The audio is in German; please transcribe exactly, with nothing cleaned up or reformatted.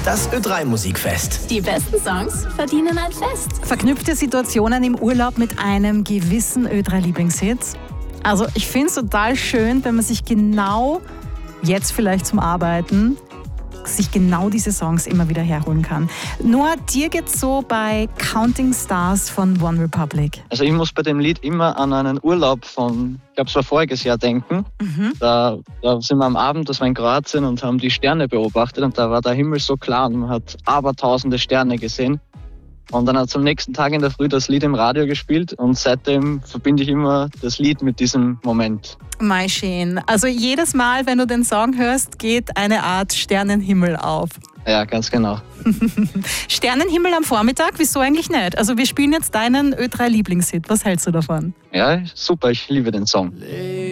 Das Ö drei Musikfest. Die besten Songs verdienen ein Fest. Verknüpfte Situationen im Urlaub mit einem gewissen Ö drei Lieblingshit. Also ich finde es total schön, wenn man sich genau jetzt vielleicht zum Arbeiten sich genau diese Songs immer wieder herholen kann. Noah, dir geht's so bei Counting Stars von One Republic. Also ich muss bei dem Lied immer an einen Urlaub von, ich glaube es war voriges Jahr, denken. Mhm. Da, da sind wir am Abend, das war in Kroatien, und haben die Sterne beobachtet und da war der Himmel so klar und man hat abertausende Sterne gesehen. Und dann hat es am nächsten Tag in der Früh das Lied im Radio gespielt und seitdem verbinde ich immer das Lied mit diesem Moment. Mai schön. Also jedes Mal, wenn du den Song hörst, geht eine Art Sternenhimmel auf. Ja, ganz genau. Sternenhimmel am Vormittag, wieso eigentlich nicht? Also wir spielen jetzt deinen Ö drei Lieblingshit. Was hältst du davon? Ja, super, ich liebe den Song. Lay